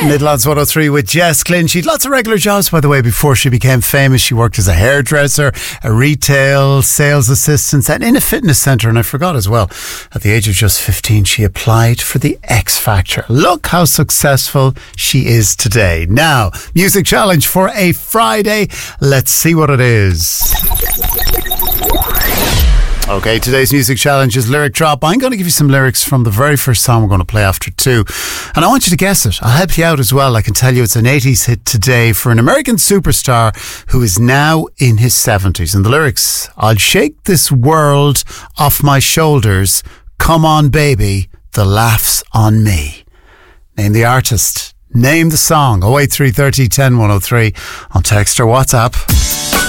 Midlands 103 with Jess Glynn. She had lots of regular jobs, by the way, before she became famous. She worked as a hairdresser, a retail sales assistant, and in a fitness centre. And I forgot as well, at the age of just 15, she applied for the X Factor. Look how successful she is today. Now, music challenge for a Friday. Let's see what it is. Okay, today's music challenge is Lyric Drop. I'm going to give you some lyrics from the very first song we're going to play after 2. And I want you to guess it. I'll help you out as well. I can tell you it's an 80s hit today for an American superstar who is now in his 70s. And the lyrics, I'll shake this world off my shoulders. Come on, baby, the laugh's on me. Name the artist. Name the song. 08330 10 103 on text or WhatsApp.